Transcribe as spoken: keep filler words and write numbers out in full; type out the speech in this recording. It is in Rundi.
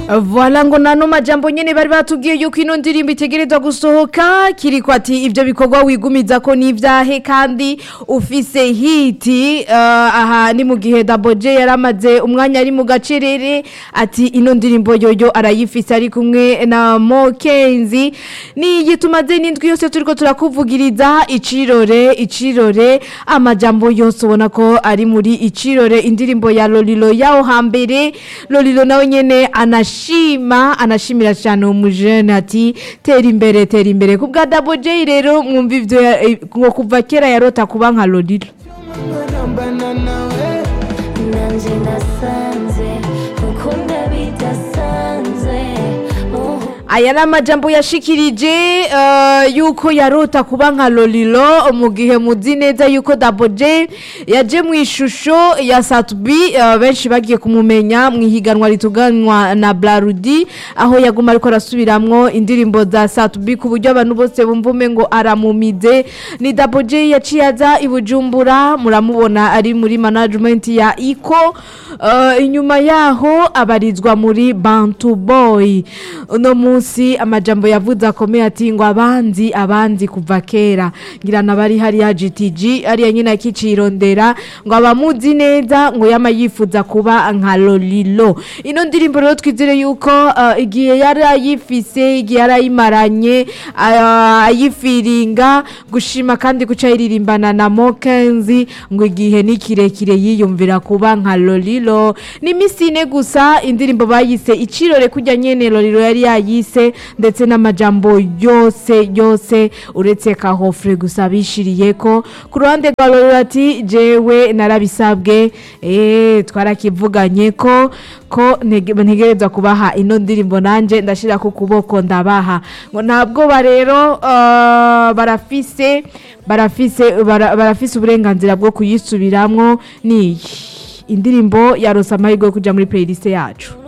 Voilà ngo nano majambo nyene bari batubwiye yuko ino ndirimbo itegerezwa gusohoka kiriko ati ivyo bikorwa wigumiza ko nivyahe kandi ufise hiti uh, aha ni mu gihe Double J yaramaze umwanya ari mu gacerere ati ino ndirimbo yoyo arayifise ari kumwe na Mokenzi ni yitumaze n'indwi yose turiko turakuvugiriza icirore icirore amajambo yose ubona ko ari muri icirore indirimbo ya Lolilo yaho hambere Lolilo nawe nyene anash Shima anashimira cyane umujene ati tera imbere tera imbere kubwa Double J rero mwumva ivyo ngo kuva kera yarota kuba nka Lolilo nanje nasanze ukunda bitasanze aya namajambo yashikirije uh, yuko yarota kuba nka Lolilo mu gihe muzi neza yuko Double J yaje mu ishusho ya Satubi uh, benshi bagiye kumumenya mu higanwa rituganwa na Blarudi aho yaguma ariko rasubiramwo indirimbo za Satubi ku buryo abantu bose bumvume ngo aramumize ni Double J yaciyaza ibujumbura muramubona ari muri management ya Iko uh, inyuma yaho abarizwa muri Bantu Boy uno musi amajambo yavuze akomeye ati ngo abanzi abanzi kuva kera ngira nabari hari ya G T G ari nyina akicirondera ngo abamuzi neza ngo yama yifuza kuba nka Lolilo ino ndirimbo rero twizere yuko uh, igihe yarayifise igihe yarayimaranye ayifiringa uh, gushima kandi guca iririmbana na Mokenzi ngo igihe ni kirekire yiyumvira kuba nka Lolilo ni misine gusa indirimbo bayise icirore kujya nyene Lolilo yari yayise ndetse n'amajambo yose yose uretse ka hofre gusa bishiriye ko ku ruhande rwa Lolilo ati jewe narabisabwe eh twarakivuganye ko ko ntegereza kubaha ino ndirimbo nanje ndashira ku kuboko ndabaha ngo ntabwo barero uh, barafise barafise barafise uburenganzira bwo kuyisubiramwo ni indirimbo ya Rosa Mahigo kuja muri playlist yacu.